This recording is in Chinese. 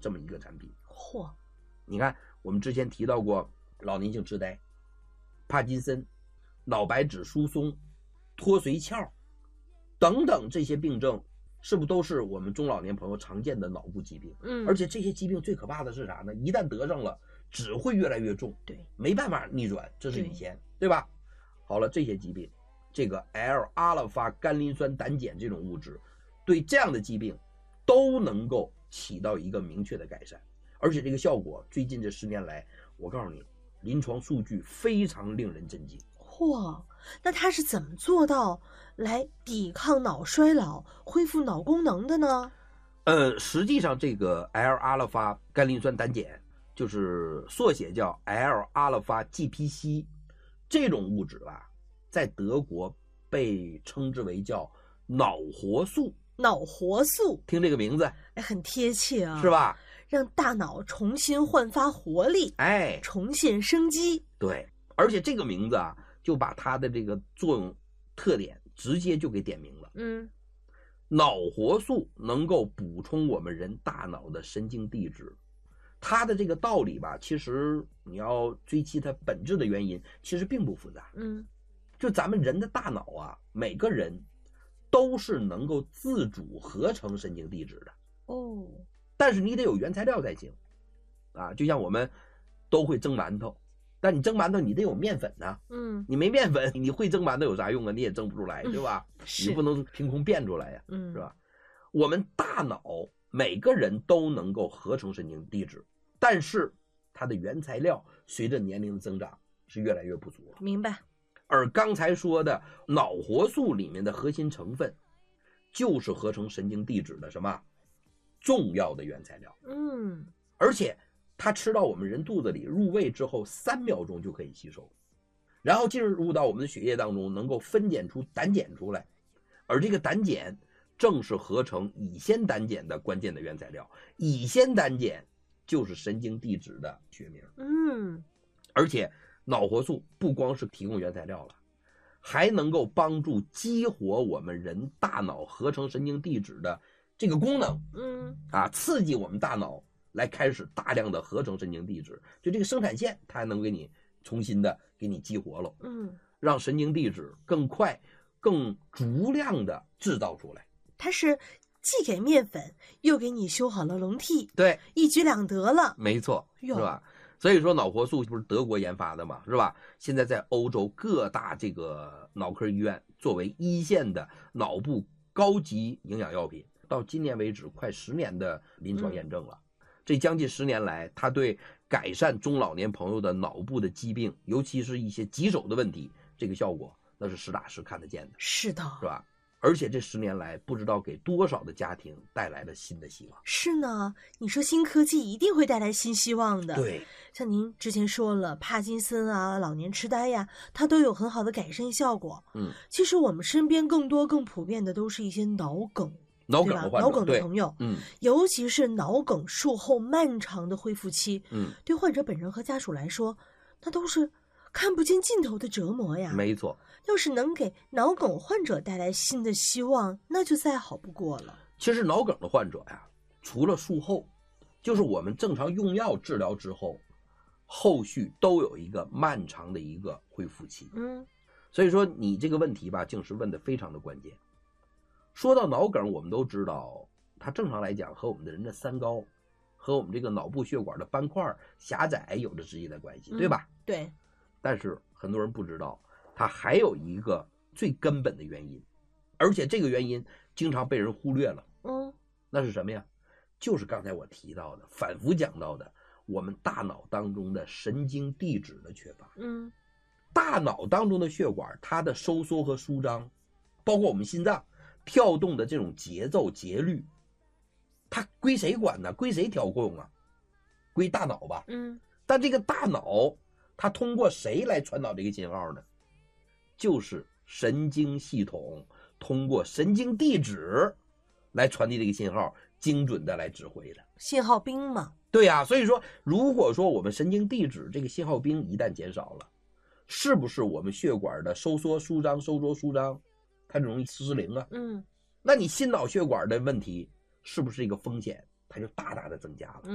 这么一个产品。 嚯， 你看我们之前提到过老年性痴呆、帕金森、脑白质疏松、脱髓鞘等等这些病症，是不是都是我们中老年朋友常见的脑部疾病？而且这些疾病最可怕的是啥呢？一旦得上了，只会越来越重， 对， 没办法逆转，这是以前，对吧？好了，这些疾病，这个 L 阿尔法甘磷酸胆碱这种物质，对这样的疾病都能够起到一个明确的改善，而且这个效果最近这10年来，我告诉你，临床数据非常令人震惊。 嚯，那它是怎么做到来抵抗脑衰老、恢复脑功能的呢？ 实际上这个 L 阿尔法甘磷酸胆碱就是缩写叫 L 阿尔法 GPC 这种物质吧，在德国被称之为叫脑活素。 脑活素， 听这个名字， 哎，很贴切啊， 是吧？ 让大脑重新焕发活力， 哎， 重现生机。 对，而且这个名字啊，就把它的这个作用特点直接就给点明了。脑活素能够补充我们人大脑的神经递质，它的这个道理吧，其实你要追其它本质的原因，其实并不复杂。就咱们人的大脑啊，每个人都是能够自主合成神经递质的。但是你得有原材料才行啊，就像我们都会蒸馒头，但你蒸馒头你得有面粉呢。你没面粉，你会蒸馒头有啥用啊？你也蒸不出来，对吧？你不能凭空变出来呀，是吧？我们大脑每个人都能够合成神经递质，但是它的原材料随着年龄的增长是越来越不足了。 明白。 而刚才说的脑活素里面的核心成分，就是合成神经递质的什么重要的原材料。而且它吃到我们人肚子里，入胃之后3秒钟就可以吸收，然后进入到我们的血液当中，能够分解出胆碱出来。而这个胆碱正是合成乙酰胆碱的关键的原材料，乙酰胆碱就是神经递质的学名。而且脑活素不光是提供原材料了，还能够帮助激活我们人大脑合成神经递质的这个功能。刺激我们大脑来开始大量的合成神经递质，就这个生产线它还能给你重新的给你激活了。让神经递质更快更足量的制造出来。 它是既给面粉又给你修好了笼屉， 对， 一举两得了。 没错，是吧？所以说脑活素不是德国研发的嘛，是吧？现在在欧洲各大这个脑科医院作为1线的脑部高级营养药品，到今年为止快10年的临床验证了。这将近10年来，它对改善中老年朋友的脑部的疾病，尤其是一些棘手的问题，这个效果那是实打实看得见的。 是的， 是吧？而且这10年来，不知道给多少的家庭带来了新的希望。 是呢，你说新科技一定会带来新希望的。 对， 像您之前说了，帕金森啊、老年痴呆呀，它都有很好的改善效果。其实我们身边更多更普遍的都是一些脑梗。 脑梗的患者， 脑梗的朋友，尤其是脑梗术后漫长的恢复期，对患者本人和家属来说，那都是看不见尽头的折磨呀。 没错， 要是能给脑梗患者带来新的希望，那就再好不过了。 其实脑梗的患者呀，除了术后，就是我们正常用药治疗之后，后续都有一个漫长的一个恢复期。所以说你这个问题吧，静时问的非常的关键。说到脑梗，我们都知道，它正常来讲和我们的人的三高，和我们这个脑部血管的斑块狭窄有着直接的关系，对吧？ 对。 但是很多人不知道，它还有一个最根本的原因，而且这个原因经常被人忽略了。那是什么呀？就是刚才我提到的，反复讲到的，我们大脑当中的神经递质的缺乏。大脑当中的血管，它的收缩和舒张，包括我们心脏跳动的这种节奏节律，它归谁管呢？归谁调控啊？归大脑吧。但这个大脑它通过谁来传导这个信号呢？就是神经系统通过神经递质来传递这个信号，精准的来指挥的。 信号兵嘛。 对呀，所以说如果说我们神经递质这个信号兵一旦减少了，是不是我们血管的收缩舒张收缩舒张它容易失灵啊？那你心脑血管的问题是不是一个风险，它就大大的增加了。